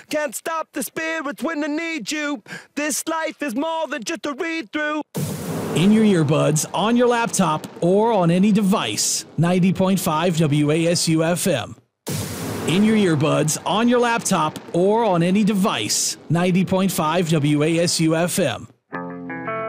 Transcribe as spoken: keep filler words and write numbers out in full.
Can't stop the spirits when I need you. This life is more than just a read-through. In your earbuds, on your laptop, or on any device. ninety point five W A S U F M. In your earbuds, on your laptop, or on any device. ninety point five W A S U F M.